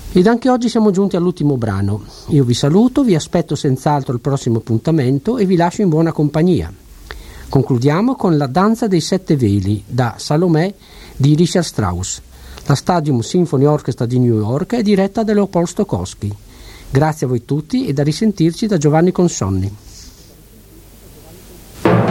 Ed anche oggi siamo giunti all'ultimo brano. Io vi saluto, vi aspetto senz'altro al prossimo appuntamento e vi lascio in buona compagnia. Concludiamo con La danza dei sette veli da Salomè di Richard Strauss. La Stadium Symphony Orchestra di New York è diretta da Leopold Stokowski. Grazie a voi tutti e da risentirci da Giovanni Consonni.